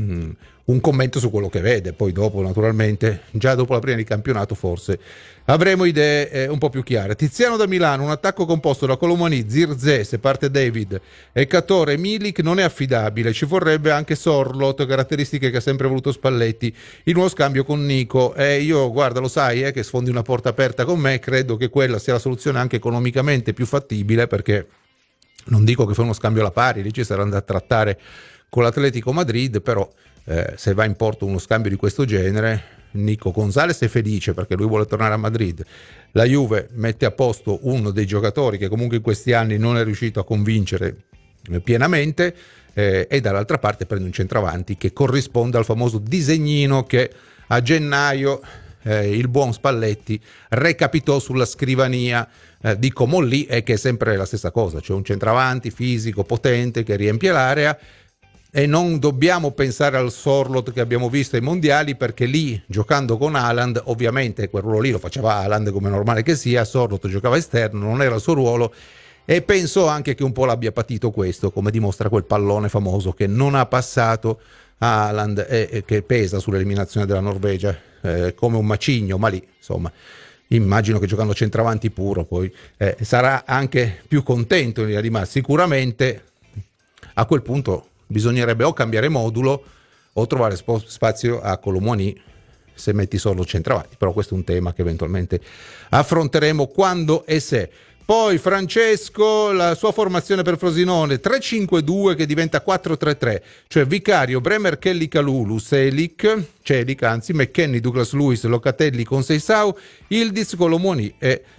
un commento su quello che vede, poi dopo naturalmente già dopo la prima di campionato forse avremo idee un po' più chiare. Tiziano da Milano: un attacco composto da Colomani, Zirze, se parte David, e Catore, Milik non è affidabile, ci vorrebbe anche Sorloth, caratteristiche che ha sempre voluto Spalletti, il nuovo scambio con Nico. Io guarda, lo sai che sfondi una porta aperta con me, credo che quella sia la soluzione anche economicamente più fattibile, perché non dico che fa uno scambio alla pari, lì ci sarà da trattare con l'Atletico Madrid, però se va in porto uno scambio di questo genere, Nico Gonzalez è felice perché lui vuole tornare a Madrid, la Juve mette a posto uno dei giocatori che comunque in questi anni non è riuscito a convincere pienamente, e dall'altra parte prende un centravanti che corrisponde al famoso disegnino che a gennaio il buon Spalletti recapitò sulla scrivania di Comolli, e che è sempre la stessa cosa, cioè un centravanti fisico, potente, che riempie l'area. E non dobbiamo pensare al Sorloth che abbiamo visto ai mondiali, perché lì, giocando con Haaland, ovviamente quel ruolo lì lo faceva Haaland come è normale che sia, Sorloth giocava esterno, non era il suo ruolo, e penso anche che un po' l'abbia patito questo, come dimostra quel pallone famoso che non ha passato a Haaland e che pesa sull'eliminazione della Norvegia come un macigno, ma lì insomma immagino che giocando centravanti puro poi sarà anche più contento in linea di massima. Sicuramente a quel punto bisognerebbe o cambiare modulo o trovare spazio a Colomouani se metti solo centravanti, però questo è un tema che eventualmente affronteremo quando e se. Poi Francesco, la sua formazione per Frosinone 3-5-2 che diventa 4-3-3, cioè Vicario, Bremer, Kelly, Kalulu, Celik, McKennie, Douglas Lewis, Locatelli con Seisao, Ildiz, Colomouani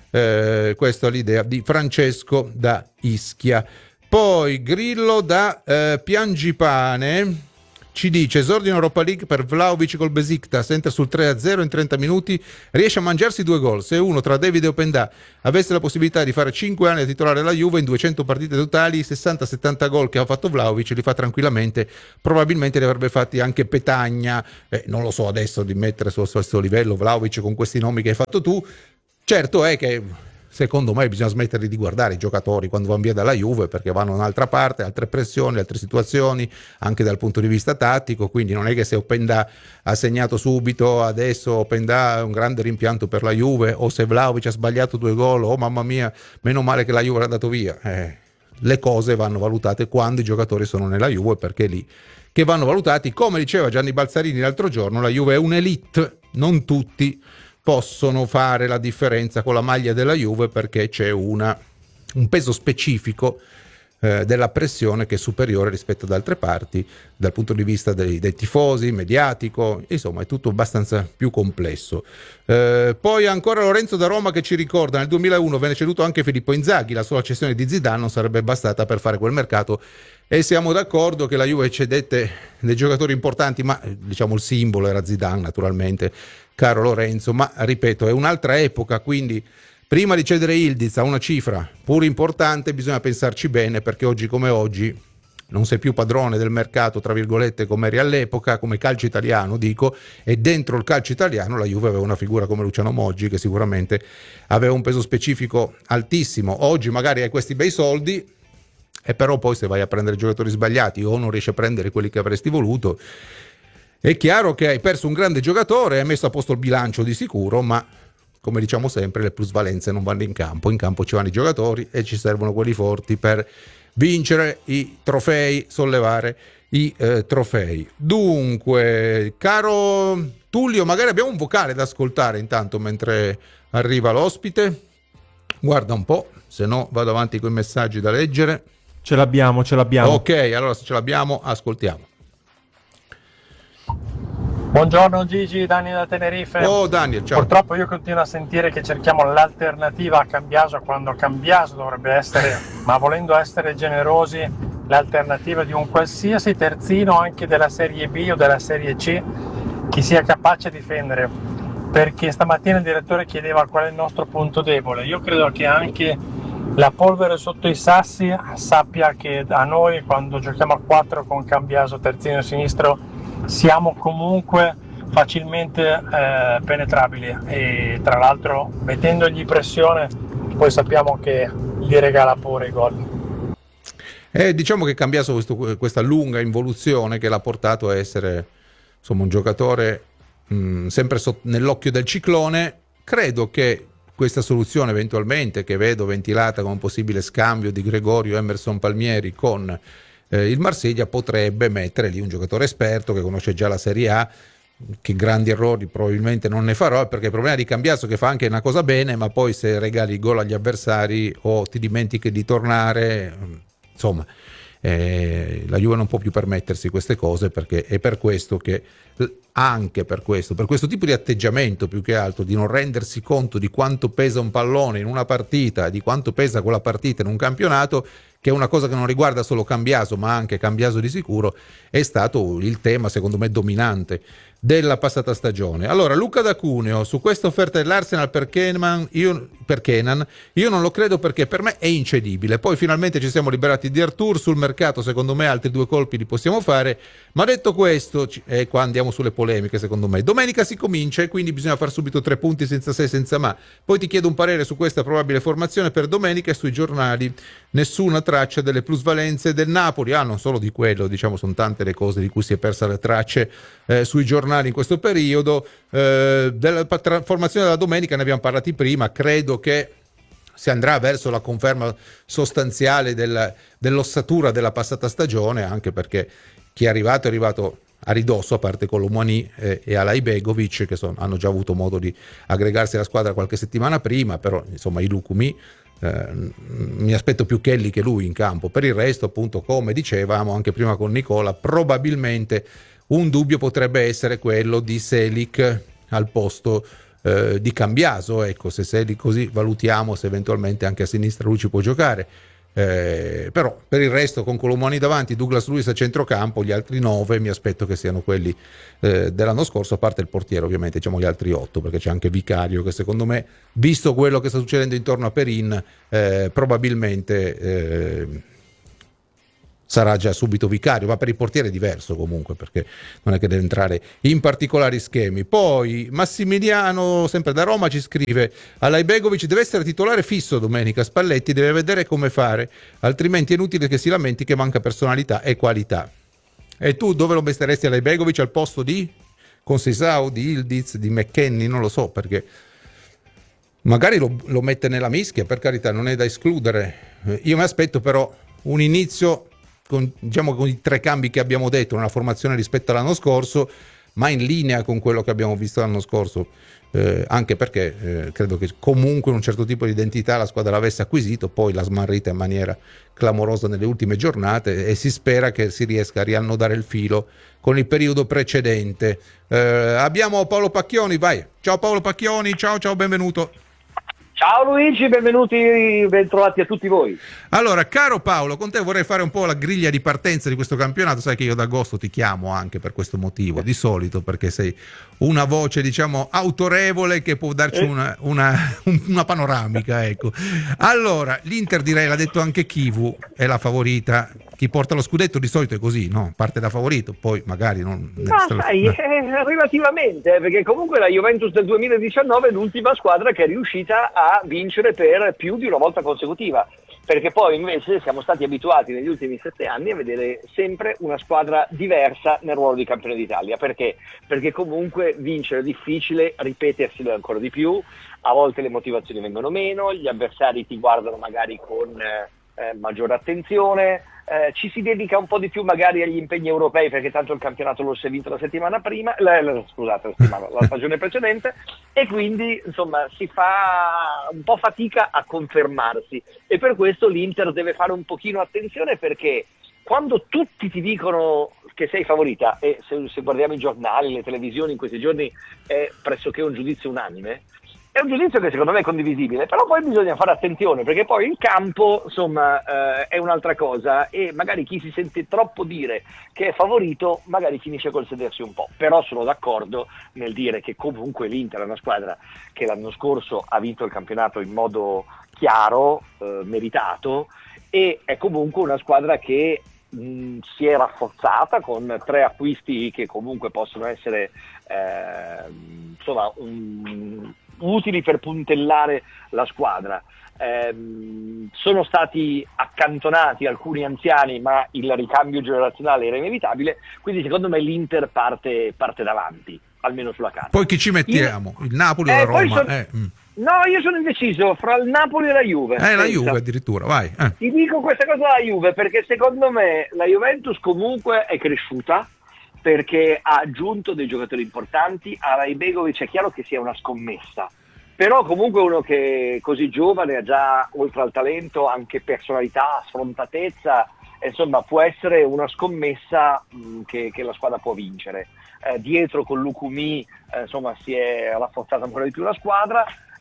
e questa è l'idea di Francesco da Ischia. Poi Grillo da Piangipane ci dice: esordio in Europa League per Vlahovic col Besiktas, entra sul 3-0 in 30 minuti, riesce a mangiarsi 2 gol. Se uno tra David e Openda avesse la possibilità di fare 5 anni a titolare la Juve in 200 partite totali, 60-70 gol che ha fatto Vlahovic li fa tranquillamente, probabilmente li avrebbe fatti anche Petagna, non lo so adesso di mettere sullo stesso livello Vlahovic con questi nomi che hai fatto tu. Certo è che secondo me bisogna smettere di guardare i giocatori quando vanno via dalla Juve, perché vanno da un'altra parte, altre pressioni, altre situazioni, anche dal punto di vista tattico, quindi non è che se Openda ha segnato subito, adesso Openda è un grande rimpianto per la Juve, o se Vlahovic ha sbagliato 2 gol, oh mamma mia, meno male che la Juve l'ha dato via. Le cose vanno valutate quando i giocatori sono nella Juve, perché è lì che vanno valutati. Come diceva Gianni Balzarini l'altro giorno, la Juve è un'elite, non tutti possono fare la differenza con la maglia della Juve, perché c'è un peso specifico della pressione che è superiore rispetto ad altre parti dal punto di vista dei tifosi, mediatico, insomma è tutto abbastanza più complesso. Poi ancora Lorenzo da Roma che ci ricorda: nel 2001 venne ceduto anche Filippo Inzaghi, la sola cessione di Zidane non sarebbe bastata per fare quel mercato, e siamo d'accordo che la Juve cedette dei giocatori importanti, ma diciamo il simbolo era Zidane naturalmente, caro Lorenzo, ma ripeto è un'altra epoca, quindi prima di cedere Ildiz a una cifra pur importante bisogna pensarci bene, perché oggi come oggi non sei più padrone del mercato, tra virgolette, come eri all'epoca, come calcio italiano dico, e dentro il calcio italiano la Juve aveva una figura come Luciano Moggi che sicuramente aveva un peso specifico altissimo. Oggi magari hai questi bei soldi e però poi se vai a prendere giocatori sbagliati o non riesci a prendere quelli che avresti voluto, è chiaro che hai perso un grande giocatore, hai messo a posto il bilancio di sicuro, ma come diciamo sempre le plusvalenze non vanno in campo ci vanno i giocatori e ci servono quelli forti per vincere i trofei, sollevare i trofei. Dunque, caro Tullio, magari abbiamo un vocale da ascoltare intanto mentre arriva l'ospite. Guarda un po', se no vado avanti con i messaggi da leggere. Ce l'abbiamo. Ok, allora se ce l'abbiamo, ascoltiamo. Buongiorno Gigi, Daniel da Tenerife. Oh Daniel, ciao. Purtroppo io continuo a sentire che cerchiamo l'alternativa a Cambiaso, quando Cambiaso dovrebbe essere, ma volendo essere generosi, l'alternativa di un qualsiasi terzino anche della Serie B o della Serie C che sia capace di difendere, perché stamattina il direttore chiedeva qual è il nostro punto debole. Io credo che anche la polvere sotto i sassi sappia che a noi, quando giochiamo a 4 con Cambiaso terzino sinistro, siamo comunque facilmente penetrabili, e tra l'altro mettendogli pressione poi sappiamo che gli regala pure i gol. Diciamo che Cambiaso questa lunga involuzione che l'ha portato a essere insomma un giocatore sempre nell'occhio del ciclone. Credo che questa soluzione eventualmente, che vedo ventilata come un possibile scambio di Gregorio Emerson Palmieri con il Marsiglia, potrebbe mettere lì un giocatore esperto che conosce già la Serie A, che grandi errori probabilmente non ne farò, perché il problema di Cambiaso che fa anche una cosa bene, ma poi se regali gol agli avversari o ti dimentichi di tornare, insomma la Juve non può più permettersi queste cose, perché è per questo che anche per questo tipo di atteggiamento, più che altro di non rendersi conto di quanto pesa un pallone in una partita, di quanto pesa quella partita in un campionato, che è una cosa che non riguarda solo Cambiaso ma anche Cambiaso di sicuro, è stato il tema secondo me dominante della passata stagione. Allora Luca da Cuneo, su questa offerta dell'Arsenal per Kenan, io non lo credo, perché per me è incedibile. Poi finalmente ci siamo liberati di Arthur, sul mercato secondo me altri 2 colpi li possiamo fare, ma detto questo, qua andiamo sulle polemiche secondo me. Domenica si comincia e quindi bisogna far subito 3 punti senza se senza ma. Poi ti chiedo un parere su questa probabile formazione per domenica, e sui giornali nessuna traccia delle plusvalenze del Napoli. Non solo di quello, diciamo, sono tante le cose di cui si è persa le tracce sui giornali in questo periodo. Della formazione della domenica ne abbiamo parlati prima, credo che si andrà verso la conferma sostanziale dell'ossatura della passata stagione, anche perché chi è arrivato a ridosso, a parte Colomani e Alaibegovic, che hanno già avuto modo di aggregarsi alla squadra qualche settimana prima, però insomma i Lukumi, mi aspetto più Kelly che lui in campo. Per il resto, appunto, come dicevamo anche prima con Nicola, probabilmente un dubbio potrebbe essere quello di Selic al posto di Cambiaso. Ecco, se Selic, così valutiamo se eventualmente anche a sinistra lui ci può giocare. Però per il resto, con Colomani davanti, Douglas Luiz a centrocampo, gli altri 9 mi aspetto che siano quelli dell'anno scorso, a parte il portiere ovviamente, diciamo gli altri 8, perché c'è anche Vicario che secondo me, visto quello che sta succedendo intorno a Perin, probabilmente sarà già subito Vicario, ma per il portiere è diverso comunque, perché non è che deve entrare in particolari schemi. Poi Massimiliano, sempre da Roma, ci scrive: Alaibegovic deve essere titolare fisso domenica, Spalletti deve vedere come fare, altrimenti è inutile che si lamenti che manca personalità e qualità. E tu dove lo metteresti Alaibegovic, al posto di Conceição, di Ildiz, di McKennie? Non lo so, perché magari lo mette nella mischia, per carità, non è da escludere. Io mi aspetto però un inizio con i 3 cambi che abbiamo detto nella formazione rispetto all'anno scorso, ma in linea con quello che abbiamo visto l'anno scorso, anche perché credo che comunque un certo tipo di identità la squadra l'avesse acquisito, poi l'ha smarrita in maniera clamorosa nelle ultime giornate, e si spera che si riesca a riannodare il filo con il periodo precedente. Abbiamo Paolo Pacchioni, vai. Ciao Paolo Pacchioni, ciao, benvenuto. Ciao Luigi, bentrovati a tutti voi. Allora, caro Paolo, con te vorrei fare un po' la griglia di partenza di questo campionato. Sai che io ad agosto ti chiamo anche per questo motivo, di solito, perché sei una voce, diciamo, autorevole che può darci una panoramica, ecco. Allora, l'Inter, direi, l'ha detto anche Chivu, è la favorita. Chi porta lo scudetto di solito è così, no? Parte da favorito, poi magari non... Ma sai, relativamente, perché comunque la Juventus del 2019 è l'ultima squadra che è riuscita a vincere per più di una volta consecutiva, perché poi invece siamo stati abituati negli ultimi 7 anni a vedere sempre una squadra diversa nel ruolo di campione d'Italia. Perché? Perché comunque vincere è difficile, ripeterselo ancora di più, a volte le motivazioni vengono meno, gli avversari ti guardano magari con maggiore attenzione, ci si dedica un po' di più magari agli impegni europei, perché tanto il campionato lo si è vinto la stagione precedente, e quindi insomma si fa un po' fatica a confermarsi, e per questo l'Inter deve fare un pochino attenzione, perché quando tutti ti dicono che sei favorita, e se guardiamo i giornali, le televisioni in questi giorni è pressoché un giudizio unanime, è un giudizio che secondo me è condivisibile, però poi bisogna fare attenzione, perché poi il campo, insomma, è un'altra cosa, e magari chi si sente troppo dire che è favorito magari finisce col sedersi un po'. Però sono d'accordo nel dire che comunque l'Inter è una squadra che l'anno scorso ha vinto il campionato in modo chiaro, meritato, e è comunque una squadra che si è rafforzata con 3 acquisti che comunque possono essere insomma utili per puntellare la squadra. Sono stati accantonati alcuni anziani, ma il ricambio generazionale era inevitabile, quindi secondo me l'Inter parte davanti, almeno sulla carta. Poi chi ci mettiamo? Il Napoli o la Roma? No, io sono indeciso fra il Napoli e la Juve. La Juve addirittura, vai. Ti dico questa cosa della Juve, perché secondo me la Juventus comunque è cresciuta, perché ha aggiunto dei giocatori importanti. Alaibegovic è chiaro che sia una scommessa, però comunque uno che così giovane ha già, oltre al talento, anche personalità, sfrontatezza, insomma può essere una scommessa che la squadra può vincere. Dietro con Lukumi insomma si è rafforzata ancora di più la squadra.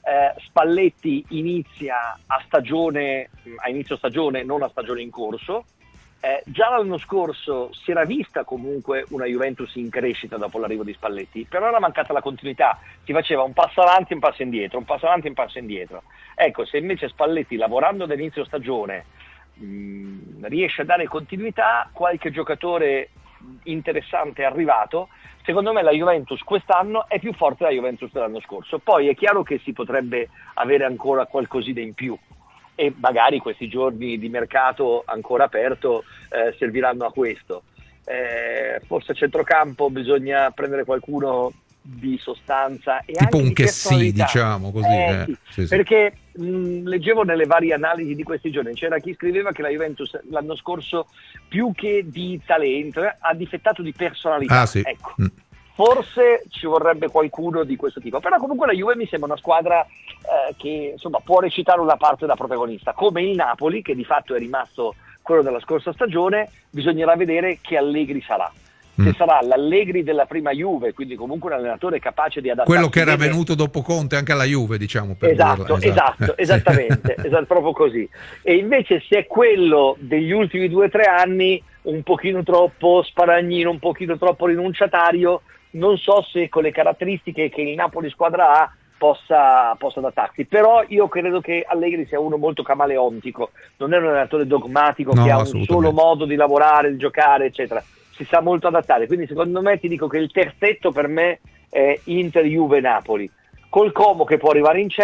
Spalletti inizia a inizio stagione, non a stagione in corso. Già l'anno scorso si era vista comunque una Juventus in crescita dopo l'arrivo di Spalletti, però era mancata la continuità, si faceva un passo avanti, un passo indietro, un passo avanti, un passo indietro. Ecco, se invece Spalletti, lavorando da inizio stagione, riesce a dare continuità, qualche giocatore interessante è arrivato, secondo me la Juventus quest'anno è più forte della Juventus dell'anno scorso. Poi è chiaro che si potrebbe avere ancora qualcosina in più, e magari questi giorni di mercato ancora aperto serviranno a questo. Forse a centrocampo bisogna prendere qualcuno di sostanza e tipo anche un di che sì, personalità. diciamo così. Sì. Perché leggevo nelle varie analisi di questi giorni, c'era chi scriveva che la Juventus l'anno scorso più che di talento ha difettato di personalità. Sì. Ecco. Forse ci vorrebbe qualcuno di questo tipo, però comunque la Juve mi sembra una squadra che insomma può recitare una parte da protagonista, come il Napoli, che di fatto è rimasto quello della scorsa stagione. Bisognerà vedere che Allegri sarà. Se sarà l'Allegri della prima Juve, quindi comunque un allenatore capace di adattarsi. Quello che era bene. venuto dopo Conte anche alla Juve, diciamo, per Esatto, dirla. esattamente, esatto, proprio così. E invece se è quello degli ultimi 2 o 3 anni, un pochino troppo sparagnino, un pochino troppo rinunciatario, non so se con le caratteristiche che il Napoli squadra ha possa adattarsi. Però io credo che Allegri sia uno molto camaleontico, non è un allenatore dogmatico che ha un solo modo di lavorare, di giocare, eccetera. Si sa molto adattare, quindi secondo me ti dico che il terzetto per me è Inter, Juve, Napoli, col Como che può arrivare in